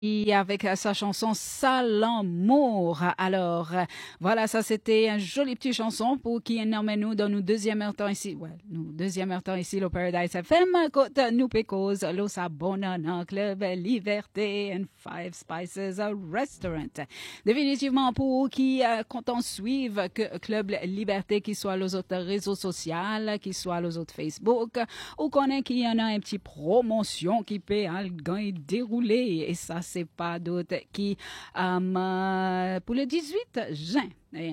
Et avec sa chanson Salamour. Alors, voilà, ça c'était une jolie petite chanson pour qui emmène nous dans nos deuxième heure temps ici. Ouais, nous deuxième heure temps ici, le Paradise FM, côté nous pécose, lo sabona dans Club Liberté and Five Spices Restaurant. Définitivement pour qui content suivre que Club Liberté, qui soit les autres réseaux sociaux, qui soit les autres Facebook, ou connaît qu'il y en a un petit promotion qui peut dérouler et ça c'est pas d'autre qui pour le 18 juin.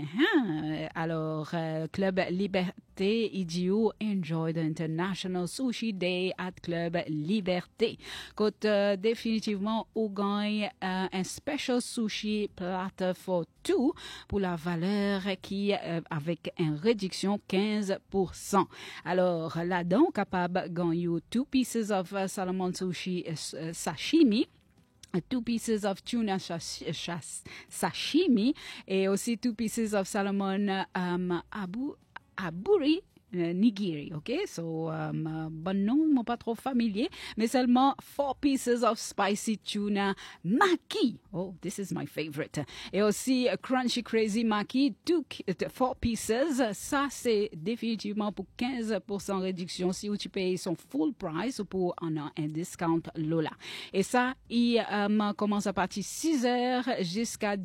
Alors, Club Liberté, idiot, enjoy the International Sushi Day at Club Liberté. Côté définitivement, on gagne un special sushi platter for two pour la valeur qui avec une réduction 15%. Alors, là-dedans, capable de gagner 2 pieces of salmon sushi sashimi, 2 pieces of tuna sashimi et aussi 2 pieces of salmon aburi nigiri, ok? So, bon nom, moi pas trop familier, mais seulement 4 pieces of spicy tuna maki. Oh, this is my favorite. Et aussi crunchy crazy maki, 4 pieces. Ça, c'est définitivement pour 15% réduction si tu payes son full price ou pour un discount Lola. Et ça, il commence à partir 6h jusqu'à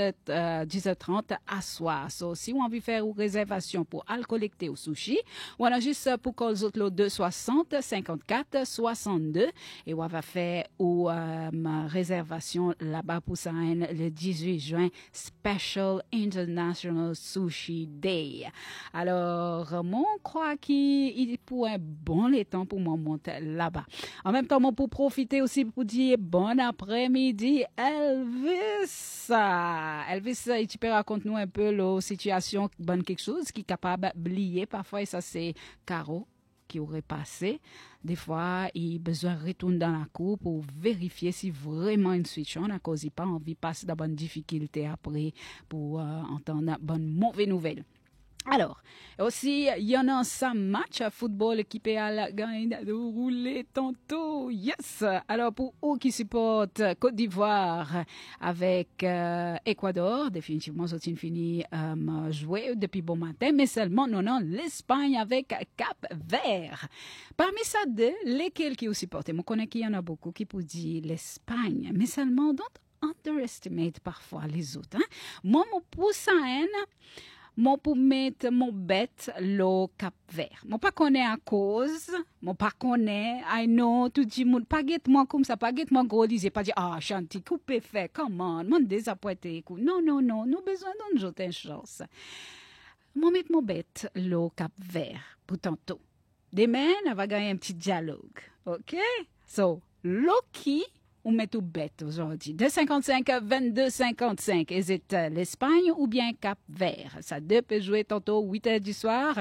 10h30 à soir. So, si vous avez envie de faire une réservation pour aller collecter au sushi, ou alors juste pour qu'on les autres 260 54 62 et on va faire une réservation là-bas pour ça le 18 juin Special International Sushi Day. Alors moi crois qu'il pour un bon les temps pour moi monter là-bas. En même temps moi pour profiter aussi pour dire bon après-midi Elvis. Elvis tu peux raconter nous un peu la situation bonne quelque chose qui est capable d'oublier parfois et ça c'est Caro qui aurait passé. Des fois, il a besoin de retourner dans la cour pour vérifier si vraiment une switch on a cause il pas envie de passer de bonnes difficultés après pour entendre de bonnes mauvaises nouvelles. Alors, aussi, il y en a un match à football qui peut gagner de rouler tantôt. Yes! Alors, pour eux qui supportent Côte d'Ivoire avec Équateur, définitivement, c'est fini jouer depuis bon matin, mais seulement non, l'Espagne avec Cap-Vert. Parmi ça deux, lesquels qui vous supportent? Moi, je connais qu'il y en a beaucoup qui pour dire l'Espagne, mais seulement don't underestimate parfois les autres. Hein? Moi, mon poussin, mon pour mettre mon bête le Cap Vert. Mon pas connaît à cause, mon pas connaît, I know, tout dit moun pas get moi comme ça, pas get moi gros disait pas dire ah chanti coupé fait, comment, mon désappointé non, nous besoin d'une autre chance. Mon mettre mon bête le Cap Vert pour tantôt. Demain, on va gagner un petit dialogue. OK? So, Loki ou met tout bête aujourd'hui. 2,55, 22,55. Est-ce l'Espagne ou bien Cap-Vert? Ça peut jouer tantôt 8h du soir.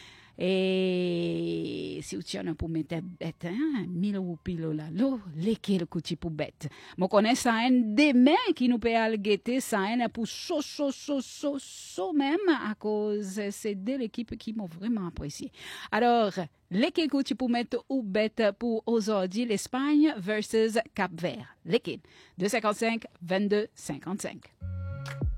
Et si tu en as pour mettre bête, 1000 roupies là, lesquels coûtent pour bête? Moi, connais ça, un des mains qui nous peut aller guetter, ça, un pour so même, à cause, c'est de l'équipe qui m'ont vraiment apprécié. Alors, lesquels coûtent pour mettre ou bête pour aujourd'hui, l'Espagne versus Cap-Vert? Lesquels? 2,55, 22,55.